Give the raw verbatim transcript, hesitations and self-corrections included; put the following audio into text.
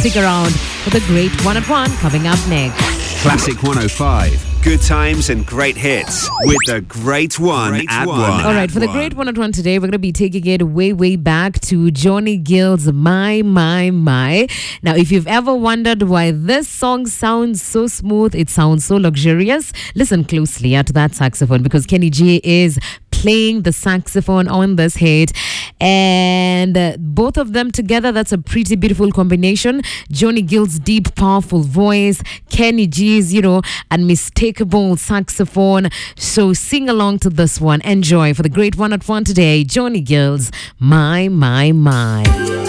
Stick around for the Great one oh one coming up next. Classic one oh five. Good times and great hits with the Great One Great at One. one. All right, for the Great one oh one today, we're going to be taking it way, way back to Johnny Gill's My, My, My. Now, if you've ever wondered why this song sounds so smooth, it sounds so luxurious, listen closely to that saxophone, because Kenny G is playing the saxophone on this hit, and uh, both of them together, that's a pretty beautiful combination. Johnny Gill's deep, powerful voice, Kenny G's, you know, unmistakable saxophone. So sing along to this one. Enjoy for the Great one oh one today, Johnny Gill's My, My, My.